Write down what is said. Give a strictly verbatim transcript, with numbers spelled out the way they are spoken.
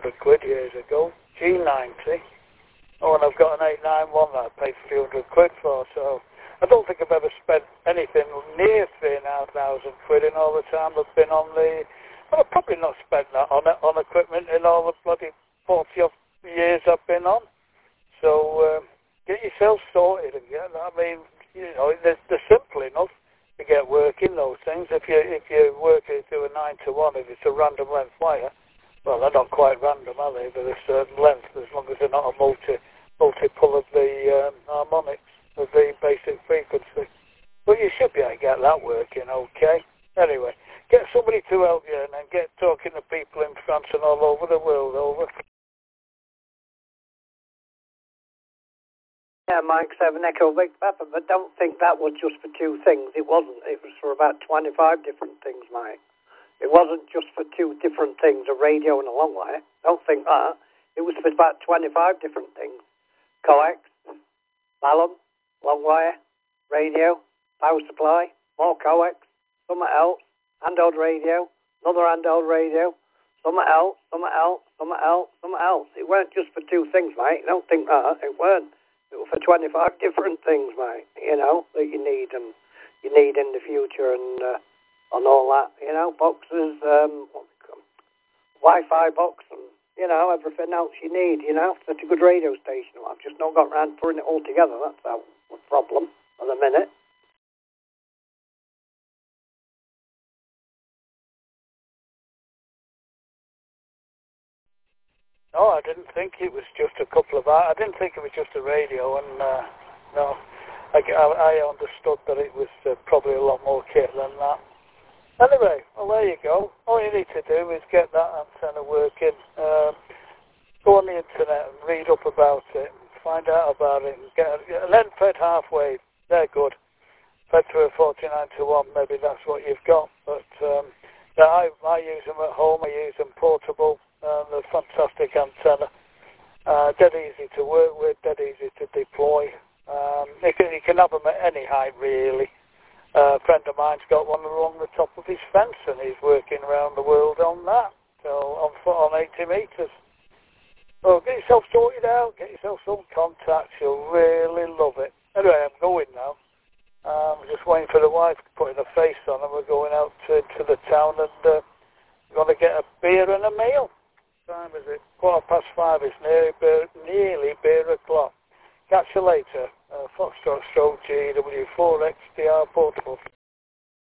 hundred quid years ago. G ninety. Oh, and I've got an eight ninety-one that I paid a few hundred quid for, so I don't think I've ever spent anything near three and a half thousand quid in all the time I've been on the... Well, I've probably not spent that on on equipment in all the bloody forty odd years I've been on. So, um, get yourself sorted again. I mean, you know, they're, they're simple enough to get working, those things. If you if you work it through a nine to one, if it's a random length wire, well, they're not quite random, are they? They're a certain length, as long as they're not a multi multiple of the um, harmonics of the basic frequency. But you should be able to get that working, okay? Anyway, get somebody to help you and then get talking to people in France and all over the world, over. Yeah, Mike seven Echo Big Papa, but don't think that was just for two things. It wasn't. It was for about twenty-five different things, Mike. It wasn't just for two different things, a radio and a long wire. Don't think that. It was for about twenty-five different things. Coax, Balum, long wire, radio, power supply, more coax, something else, handheld radio, another handheld radio, something else, something else, something else, something else. It weren't just for two things, mate. Don't think that. It weren't. It was for twenty-five different things, mate, you know, that you need and you need in the future and uh, and all that, you know, boxes, um, Wi-Fi box and, you know, everything else you need, you know. Such a good radio station. I've just not got around putting it all together. That's our problem at the minute. No, I didn't think it was just a couple of... I didn't think it was just a radio, and uh, no, I, I understood that it was uh, probably a lot more kit than that. Anyway, well, there you go. All you need to do is get that antenna working, um, go on the internet and read up about it, find out about it, and, get, and then fed halfway. They're good. Fed through a forty-nine to one, maybe that's what you've got. But um, yeah, I, I use them at home, I use them portable. Uh, they're fantastic antenna. Uh, dead easy to work with, dead easy to deploy. Um, you, can, you can have them at any height, really. Uh, a friend of mine's got one along the top of his fence, and he's working around the world on that. So on foot on eighty metres. So get yourself sorted out, get yourself some contacts. You'll really love it. Anyway, I'm going now. I'm um, just waiting for the wife to put in a face on, and we're going out to, to the town and uh, we're going to get a beer and a meal. What time is it? Quarter past five. It's nearly beer, nearly beer o'clock. Catch you later. Uh, Foxtrot Stroke G W four X D R Portable.